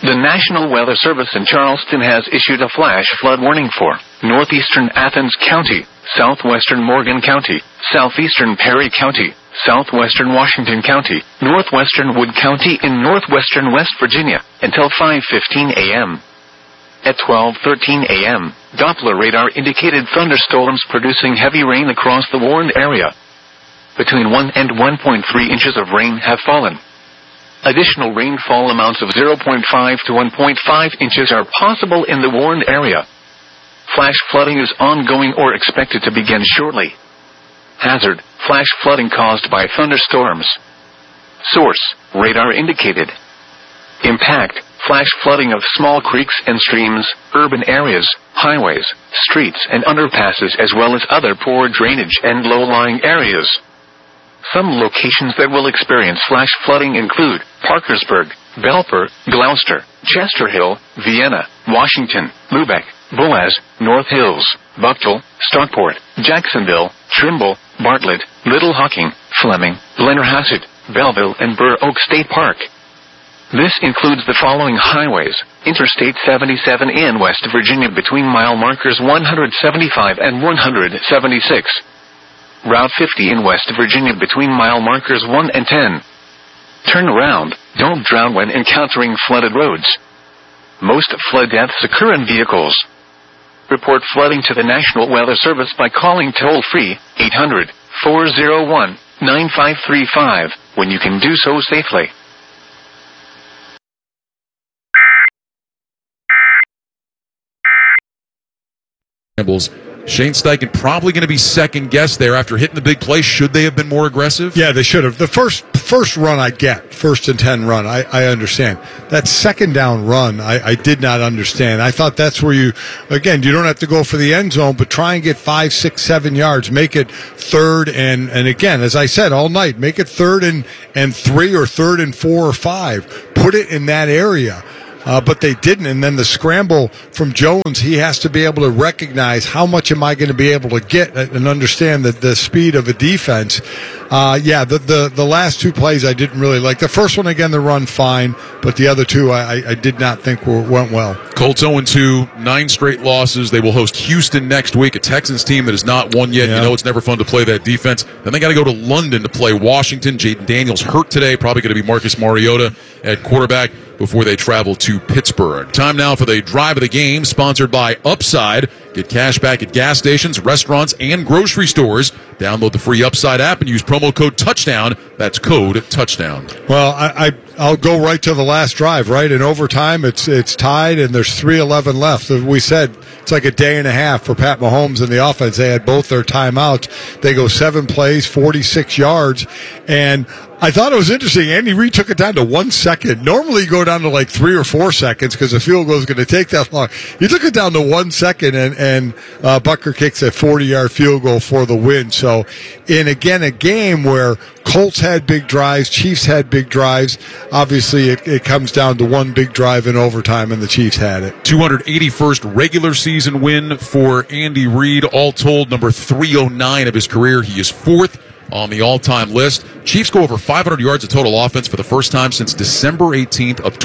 The National Weather Service in Charleston has issued a flash flood warning for northeastern Athens County, southwestern Morgan County, southeastern Perry County, southwestern Washington County, northwestern Wood County in northwestern West Virginia until 5:15 a.m. At 12:13 a.m., Doppler radar indicated thunderstorms producing heavy rain across the warned area. Between 1 and 1.3 inches of rain have fallen. Additional rainfall amounts of 0.5 to 1.5 inches are possible in the warned area. Flash flooding is ongoing or expected to begin shortly. Hazard: flash flooding caused by thunderstorms. Source: radar indicated. Impact: flash flooding of small creeks and streams, urban areas, highways, streets and underpasses, as well as other poor drainage and low-lying areas. Some locations that will experience flash flooding include Parkersburg, Belper, Gloucester, Chester Hill, Vienna, Washington, Lubeck, Boaz, North Hills, Bucktle, Stockport, Jacksonville, Trimble, Bartlett, Little Hocking, Fleming, Blennerhassett, Belleville, and Burr Oak State Park. This includes the following highways: Interstate 77 in West Virginia between mile markers 175 and 176. Route 50 in West Virginia between mile markers 1 and 10. Turn around. Don't drown when encountering flooded roads. Most flood deaths occur in vehicles. Report flooding to the National Weather Service by calling toll-free 800-401-9535 when you can do so safely. Shane Steichen probably going to be second guessed there after hitting the big play. Should they have been more aggressive? Yeah, they should have. The first run I get, 1st and 10 run, I understand. That second down run, I did not understand. I thought that's where you don't have to go for the end zone, but try and get 5, 6, 7 yards. Make it 3rd and again, as I said all night, make it 3rd and 3 or 3rd and 4 or 5. Put it in that area. But they didn't, and then the scramble from Jones, he has to be able to recognize how much am I going to be able to get and understand the speed of a defense. The last 2 plays I didn't really like. The first one, again, the run fine, but the other 2 I did not think went well. Colts 0-2, 9 straight losses. They will host Houston next week, a Texans team that has not won yet. Yeah. You know it's never fun to play that defense. Then they got to go to London to play Washington. Jaden Daniels hurt today, probably going to be Marcus Mariota at quarterback before they travel to Pittsburgh. Time now for the drive of the game, sponsored by Upside. Get cash back at gas stations, restaurants, and grocery stores. Download the free Upside app and use promo code TOUCHDOWN. That's code TOUCHDOWN. Well, I'll go right to the last drive, right? In overtime, it's tied, and there's 3:11 left. We said it's like a day and a half for Pat Mahomes and the offense. They had both their timeouts. They go 7 plays, 46 yards, and I thought it was interesting. Andy Reid took it down to 1 second. Normally you go down to like 3 or 4 seconds because the field goal is going to take that long. He took it down to 1 second, and Butker kicks a 40-yard field goal for the win. So, in again a game where Colts had big drives, Chiefs had big drives, obviously it comes down to one big drive in overtime, and the Chiefs had it. 281st regular season win for Andy Reid. All told, number 309 of his career. He is 4th on the all-time list. Chiefs go over 500 yards of total offense for the first time since December 18th of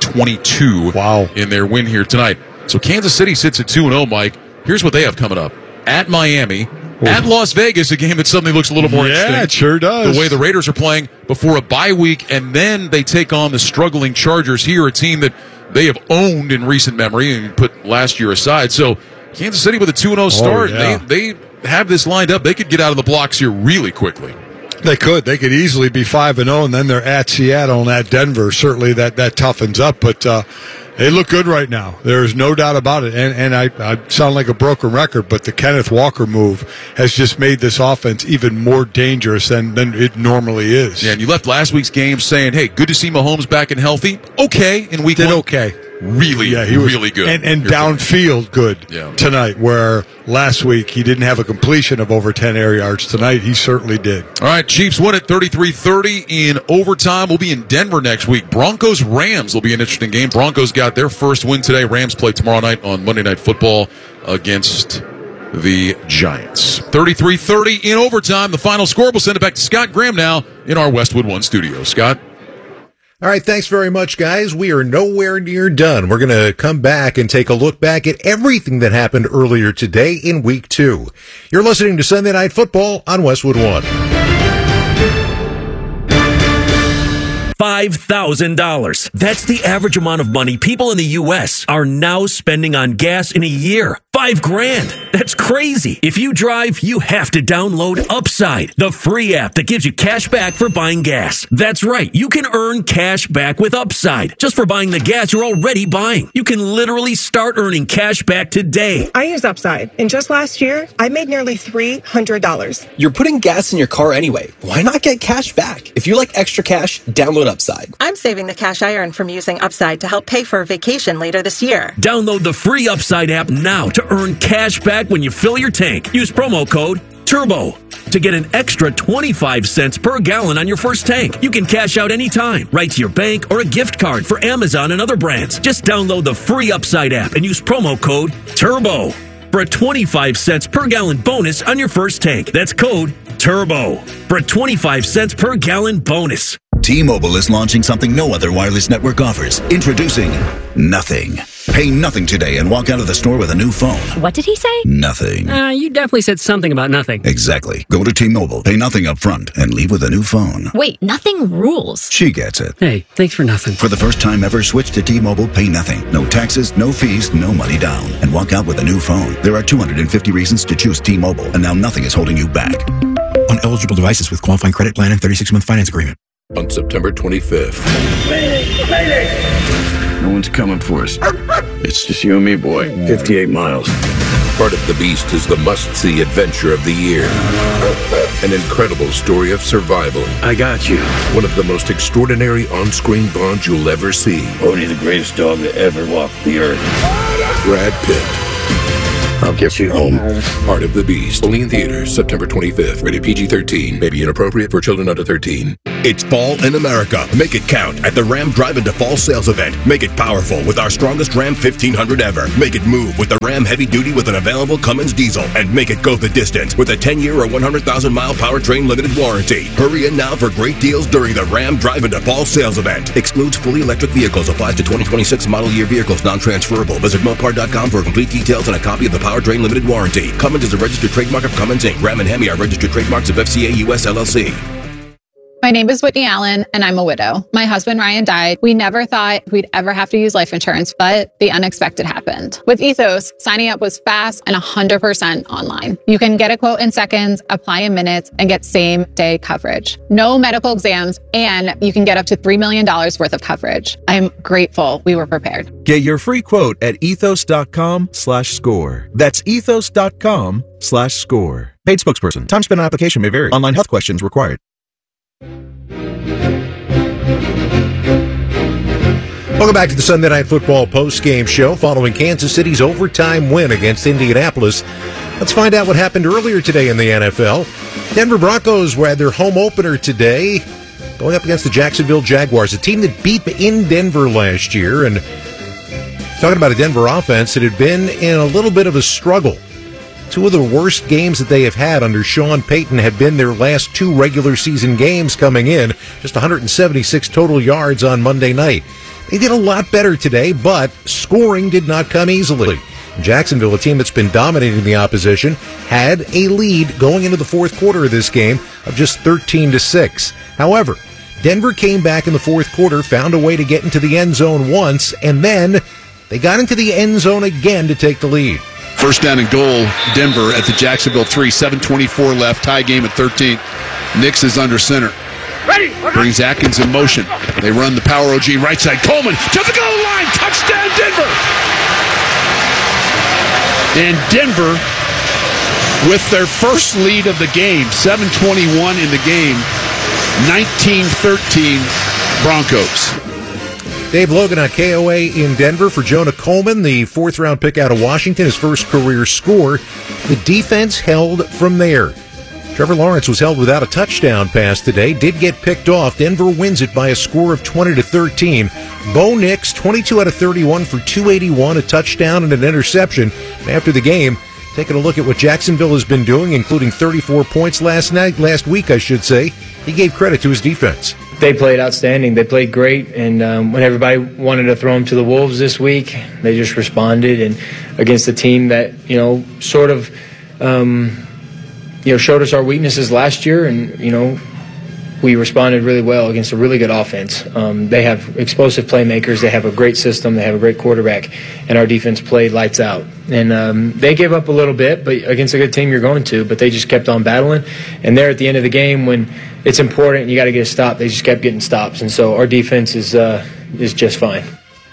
2022. Wow. In their win here tonight. So Kansas City sits at 2-0, Mike. Here's what they have coming up. At Miami, at Las Vegas, a game that suddenly looks a little more interesting. Yeah, it sure does. The way the Raiders are playing before a bye week, and then they take on the struggling Chargers here, a team that they have owned in recent memory and put last year aside. So Kansas City with a 2-0 start. Yeah. They have this lined up. They could get out of the blocks here really quickly. They could. They could easily be 5-0, and then they're at Seattle and at Denver. Certainly that toughens up, but they look good right now. There's no doubt about it. And I sound like a broken record, but the Kenneth Walker move has just made this offense even more dangerous than it normally is. Yeah, and you left last week's game saying, hey, good to see Mahomes back and healthy. Okay in week 1. Okay. Really, yeah, he was really good. And downfield good tonight, where last week he didn't have a completion of over 10 air yards. Tonight he certainly did. All right, Chiefs win at 33-30 in overtime. We'll be in Denver next week. Broncos-Rams will be an interesting game. Broncos got their first win today. Rams play tomorrow night on Monday Night Football against the Giants. 33-30 in overtime. The final score. We'll send it back to Scott Graham now in our Westwood One studio. Scott? All right, thanks very much, guys. We are nowhere near done. We're going to come back and take a look back at everything that happened earlier today in Week 2. You're listening to Sunday Night Football on Westwood One. $5,000. That's the average amount of money people in the U.S. are now spending on gas in a year. $5,000. That's crazy. If you drive, you have to download Upside, the free app that gives you cash back for buying gas. That's right. You can earn cash back with Upside just for buying the gas you're already buying. You can literally start earning cash back today. I use Upside, and just last year, I made nearly $300. You're putting gas in your car anyway. Why not get cash back? If you like extra cash, download Upside. I'm saving the cash I earn from using Upside to help pay for a vacation later this year. Download the free Upside app now to earn cash back when you fill your tank. Use promo code TURBO to get an extra 25 cents per gallon on your first tank. You can cash out anytime, right to your bank or a gift card for Amazon and other brands. Just download the free Upside app and use promo code TURBO for a 25 cents per gallon bonus on your first tank. That's code TURBO for a 25 cents per gallon bonus. T-Mobile is launching something no other wireless network offers. Introducing Nothing. Pay nothing today and walk out of the store with a new phone. What did he say? Nothing. You definitely said something about nothing. Exactly. Go to T-Mobile, pay nothing up front, and leave with a new phone. Wait, nothing rules. She gets it. Hey, thanks for nothing. For the first time ever, switch to T-Mobile, pay nothing. No taxes, no fees, no money down. And walk out with a new phone. There are 250 reasons to choose T-Mobile, and now nothing is holding you back. On eligible devices with qualifying credit plan and 36-month finance agreement. On September 25th. No one's coming for us. It's just you and me, boy. 58 miles. Part of the Beast is the must-see adventure of the year. An incredible story of survival. I got you. One of the most extraordinary on-screen bonds you'll ever see. Only the greatest dog that ever walked the earth. Brad Pitt. I'll get you home. Part of the Beast. Only in theaters September 25th. Rated PG-13. May be inappropriate for children under 13. It's fall in America. Make it count at the Ram Drive Into Fall sales event. Make it powerful with our strongest Ram 1500 ever. Make it move with the Ram Heavy Duty with an available Cummins diesel. And make it go the distance with a 10-year or 100,000-mile powertrain limited warranty. Hurry in now for great deals during the Ram Drive Into Fall sales event. Excludes fully electric vehicles. Applies to 2026 model year vehicles. Non-transferable. Visit Mopar.com for complete details and a copy of the powertrain limited warranty. Cummins is a registered trademark of Cummins Inc. Ram and Hemi are registered trademarks of FCA US LLC. My name is Whitney Allen, and I'm a widow. My husband, Ryan, died. We never thought we'd ever have to use life insurance, but the unexpected happened. With Ethos, signing up was fast and 100% online. You can get a quote in seconds, apply in minutes, and get same-day coverage. No medical exams, and you can get up to $3 million worth of coverage. I'm grateful we were prepared. Get your free quote at ethos.com/score. That's ethos.com/score. Paid spokesperson. Time spent on application may vary. Online health questions required. Welcome back to the Sunday Night Football post-game show following Kansas City's overtime win against Indianapolis. Let's find out what happened earlier today in the NFL. Denver Broncos had their home opener today, going up against the Jacksonville Jaguars, a team that beat in Denver last year. And talking about a Denver offense that had been in a little bit of a struggle. Two of the worst games that they have had under Sean Payton have been their last two regular season games coming in. Just 176 total yards on Monday night. They did a lot better today, but scoring did not come easily. Jacksonville, a team that's been dominating the opposition, had a lead going into the fourth quarter of this game of just 13-6. However, Denver came back in the fourth quarter, found a way to get into the end zone once, and then they got into the end zone again to take the lead. First down and goal, Denver at the Jacksonville 3, 7:24 left, tie game at 13. Nix is under center. Brings Atkins in motion. They run the power OG right side. Coleman to the goal line. Touchdown, Denver. And Denver with their first lead of the game, 7:21 in the game, 19-13 Broncos. Dave Logan on KOA in Denver for Jonah Coleman, the fourth-round pick out of Washington, his first career score. The defense held from there. Trevor Lawrence was held without a touchdown pass today, did get picked off. Denver wins it by a score of 20-13. Bo Nix, 22 out of 31 for 281, a touchdown and an interception. And after the game, taking a look at what Jacksonville has been doing, including 34 points last week, he gave credit to his defense. they played outstanding. They played great, and when everybody wanted to throw them to the wolves this week, they just responded. And against a team that sort of showed us our weaknesses last year, and we responded really well against a really good offense. They have explosive playmakers. They have a great system. They have a great quarterback, and our defense played lights out. And they gave up a little bit, but against a good team, you're going to. But they just kept on battling. And there at the end of the game, when it's important and you got to get a stop, they just kept getting stops. And so our defense is just fine.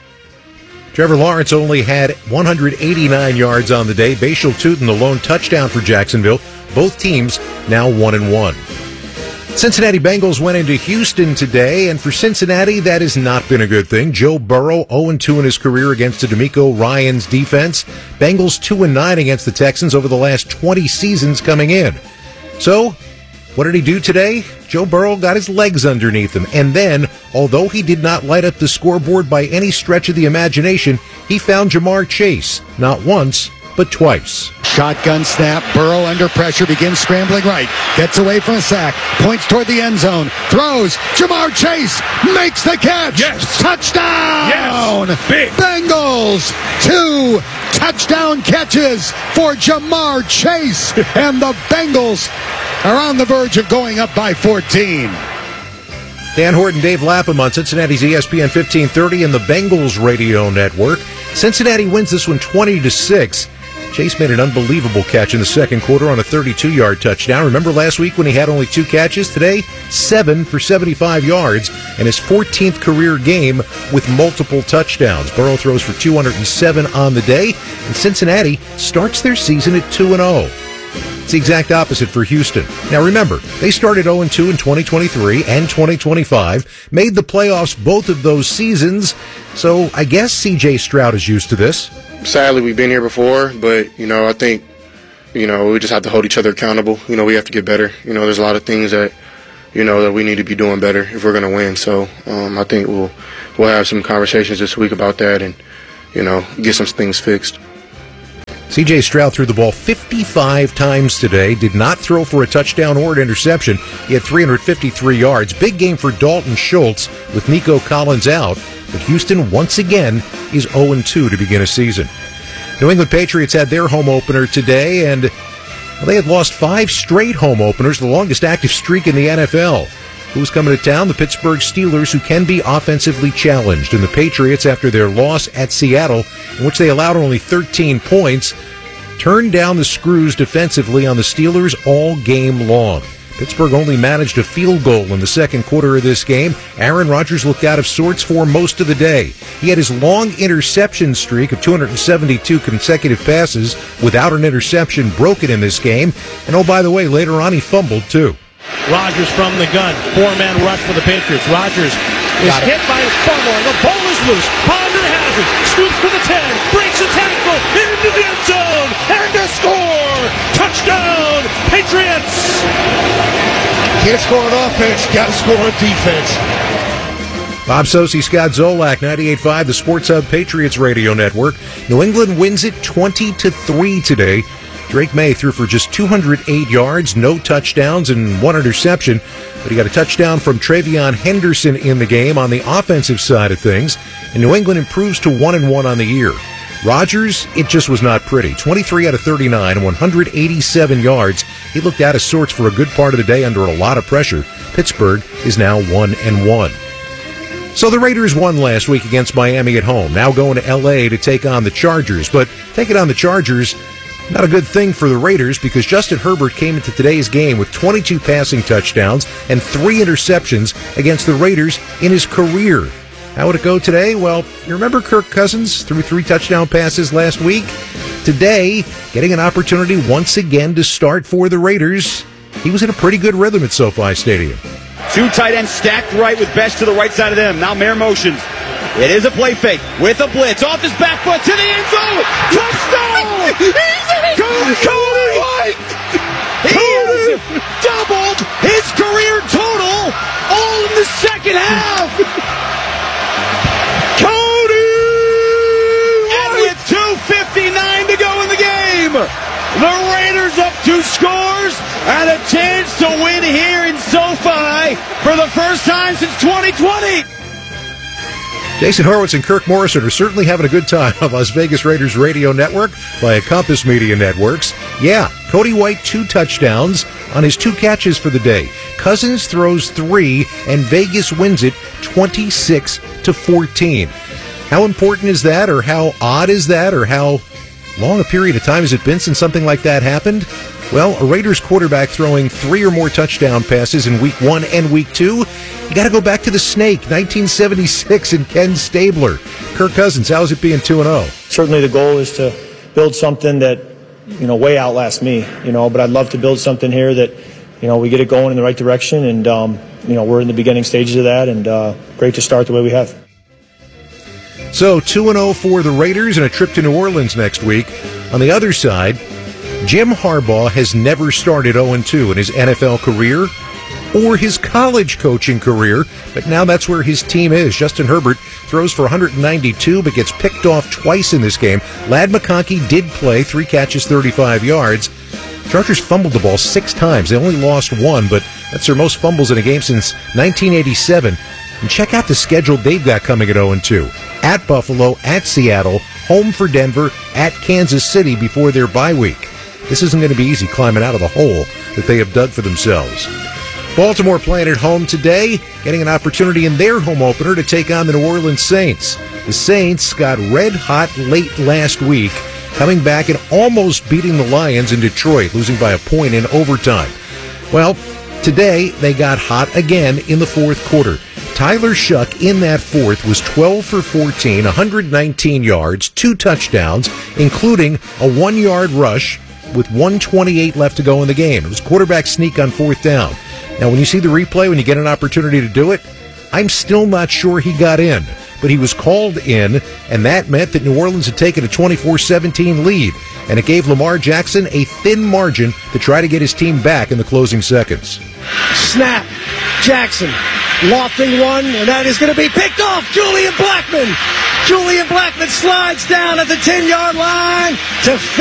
Trevor Lawrence only had 189 yards on the day. Bashal Tutin, the lone touchdown for Jacksonville. Both teams now 1-1. Cincinnati Bengals went into Houston today, and for Cincinnati, that has not been a good thing. Joe Burrow, 0-2 in his career against the DeMeco Ryans defense. Bengals 2-9 against the Texans over the last 20 seasons coming in. So, what did he do today? Joe Burrow got his legs underneath him, and then, although he did not light up the scoreboard by any stretch of the imagination, he found Jamar Chase, not once, but twice. Shotgun snap, Burrow under pressure, begins scrambling right, gets away from a sack, points toward the end zone, throws, Jamar Chase makes the catch! Yes! Touchdown! Yes! Big! Bengals, 2 touchdown catches for Jamar Chase, and the Bengals are on the verge of going up by 14. Dan Horton, Dave Lapham on Cincinnati's ESPN 1530 and the Bengals radio network. Cincinnati wins this one 20-6. Chase made an unbelievable catch in the second quarter on a 32-yard touchdown. Remember last week when he had only 2 catches? Today, 7 for 75 yards and his 14th career game with multiple touchdowns. Burrow throws for 207 on the day, and Cincinnati starts their season at 2-0. It's the exact opposite for Houston. Now remember, they started 0-2 in 2023 and 2025, made the playoffs both of those seasons, so I guess C.J. Stroud is used to this. Sadly, we've been here before, but, I think, we just have to hold each other accountable. We have to get better. There's a lot of things that, that we need to be doing better if we're going to win. So I think we'll have some conversations this week about that and, get some things fixed. C.J. Stroud threw the ball 55 times today, did not throw for a touchdown or an interception. He had 353 yards. Big game for Dalton Schultz with Nico Collins out. But Houston, once again, is 0-2 to begin a season. New England Patriots had their home opener today, and they had lost 5 straight home openers, the longest active streak in the NFL. Who's coming to town? The Pittsburgh Steelers, who can be offensively challenged. And the Patriots, after their loss at Seattle, in which they allowed only 13 points, turned down the screws defensively on the Steelers all game long. Pittsburgh only managed a field goal in the second quarter of this game. Aaron Rodgers looked out of sorts for most of the day. He had his long interception streak of 272 consecutive passes without an interception broken in this game. And oh, by the way, later on he fumbled too. Rodgers from the gun. 4-man rush for the Patriots. Rodgers is hit by a fumble. The ball is loose. Ponder has it. Scoops for the 10. Breaks a tackle. Into the end zone. And a score. Touchdown, Patriots. Can't score on offense. Got to score on defense. Bob Socci, Scott Zolak, 98.5, the Sports Hub Patriots Radio Network. New England wins it 20-3 today. Drake May threw for just 208 yards, no touchdowns, and 1 interception. But he got a touchdown from Travion Henderson in the game on the offensive side of things. And New England improves to 1-1 on the year. Rodgers, it just was not pretty. 23 out of 39, 187 yards. He looked out of sorts for a good part of the day under a lot of pressure. Pittsburgh is now 1-1. So the Raiders won last week against Miami at home. Now going to L.A. to take on the Chargers. But taking on the Chargers, not a good thing for the Raiders because Justin Herbert came into today's game with 22 passing touchdowns and 3 interceptions against the Raiders in his career. How would it go today? Well, you remember Kirk Cousins threw 3 touchdown passes last week? Today, getting an opportunity once again to start for the Raiders. He was in a pretty good rhythm at SoFi Stadium. 2 tight ends stacked right with Best to the right side of them. Now Mayer motions. It is a play fake with a blitz. Off his back foot to the end zone. Touchdown! Cody White! He has doubled his career total all in the second half. Cody White! And with 2:59 to go in the game, The Raiders up 2 scores and a chance to win here in SoFi for the first time since 2020. Jason Horowitz and Kirk Morrison are certainly having a good time on Las Vegas Raiders Radio Network via Compass Media Networks. Yeah, Cody White 2 touchdowns on his 2 catches for the day. Cousins throws 3, and Vegas wins it 26-14. How important is that, or how odd is that, or how long a period of time has it been since something like that happened? Well, a Raiders quarterback throwing 3 or more touchdown passes in Week 1 and Week 2. You got to go back to the Snake, 1976, and Ken Stabler. Kirk Cousins, how is it being 2-0? Certainly the goal is to build something that, way outlasts me, but I'd love to build something here that, we get it going in the right direction, and, we're in the beginning stages of that, and great to start the way we have. So 2-0 for the Raiders and a trip to New Orleans next week. On the other side, Jim Harbaugh has never started 0-2 in his NFL career or his college coaching career, but now that's where his team is. Justin Herbert throws for 192 but gets picked off twice in this game. Ladd McConkey did play, 3 catches, 35 yards. Chargers fumbled the ball 6 times. They only lost 1, but that's their most fumbles in a game since 1987. And check out the schedule they've got coming at 0-2. At Buffalo, at Seattle, home for Denver, at Kansas City before their bye week. This isn't going to be easy climbing out of the hole that they have dug for themselves. Baltimore playing at home today, getting an opportunity in their home opener to take on the New Orleans Saints. The Saints got red hot late last week, coming back and almost beating the Lions in Detroit, losing by a point in overtime. Well, today they got hot again in the fourth quarter. Tyler Shuck in that fourth was 12 for 14, 119 yards, 2 touchdowns, including a 1-yard rush with 1:28 left to go in the game. It was quarterback sneak on 4th down. Now, when you see the replay, when you get an opportunity to do it, I'm still not sure he got in. But he was called in, and that meant that New Orleans had taken a 24-17 lead, and it gave Lamar Jackson a thin margin to try to get his team back in the closing seconds. Snap. Jackson lofting one, and that is going to be picked off. Julian Blackmon slides down at the 10-yard line to